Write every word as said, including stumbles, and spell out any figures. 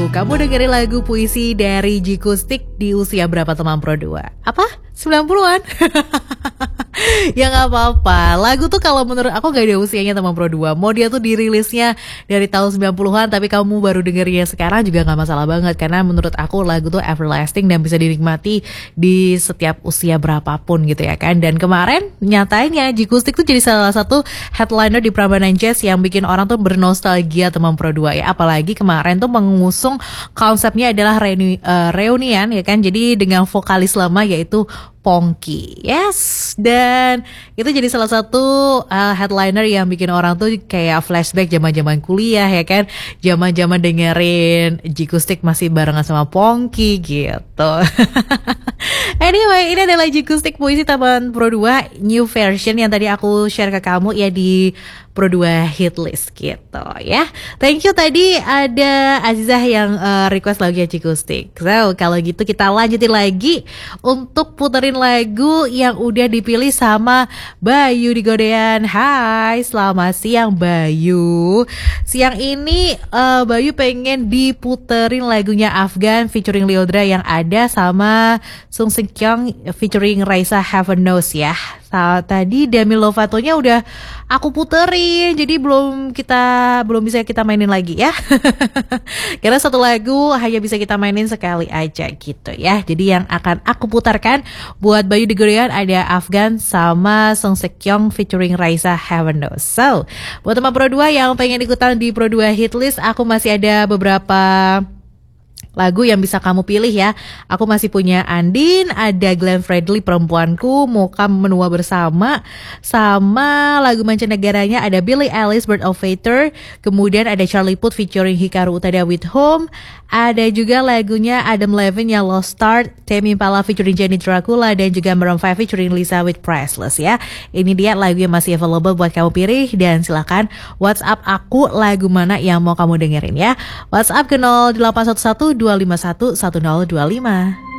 aku. Kamu dengerin lagu puisi dari Jikustik di usia berapa teman Pro dua? Apa? sembilan puluhan? Ya gak apa-apa. Lagu tuh kalau menurut aku gak ada usianya teman Pro dua. Mau dia tuh dirilisnya dari tahun sembilan puluhan tapi kamu baru dengerinnya sekarang juga gak masalah banget. Karena menurut aku lagu tuh everlasting dan bisa dinikmati di setiap usia berapapun gitu ya kan. Dan kemarin nyatanya Jikustik tuh jadi salah satu headliner di Prambanan Jazz yang bikin orang tuh bernostalgia teman Pro dua ya. Apalagi kemarin tuh mengusung konsepnya adalah reuni, uh, reunian ya kan. Jadi dengan vokalis lama yaitu Pongky, yes, dan itu jadi salah satu uh, headliner yang bikin orang tuh kayak flashback zaman-zaman kuliah ya kan, zaman-zaman dengerin Jikustik masih barengan sama Pongky gitu. Anyway, ini adalah Jikustik Puisi Taman Pro dua new version yang tadi aku share ke kamu ya di Pro dua Hitlist gitu ya. Thank you, tadi ada Azizah yang uh, request lagunya Jikustik. So kalau gitu kita lanjutin lagi untuk puterin lagu yang udah dipilih sama Bayu di Godean. Hai, selamat siang Bayu. Siang ini uh, Bayu pengen diputerin lagunya Afgan featuring Lyodra yang ada sama Sung Si Kyung featuring Raisa Heaven Knows ya. Tadi Demi Lovatonya udah aku puterin, jadi belum kita belum bisa kita mainin lagi ya. Karena satu lagu hanya bisa kita mainin sekali aja gitu ya. Jadi yang akan aku putarkan buat Bayu di Gorean ada Afgan sama Sung Si Kyung featuring Raisa Heaven Knows. So, buat teman Pro dua yang pengen ikutan di Pro dua Hitlist, aku masih ada beberapa lagu yang bisa kamu pilih ya. Aku masih punya Andin, ada Glenn Fredly Perempuanku, Mocha Menua Bersama, sama lagu mancanegaranya ada Billie Eilish Bird of Feather, kemudian ada Charlie Puth featuring Hikaru Utada with Home, ada juga lagunya Adam Levine yang Lost Start, Tame Impala featuring Jenny Dracula, dan juga Maroon five featuring Lisa with Priceless ya. Ini dia lagu yang masih available buat kamu pilih, dan silakan WhatsApp aku lagu mana yang mau kamu dengerin ya. WhatsApp ke nol delapan satu satu dua lima satu satu nol dua lima.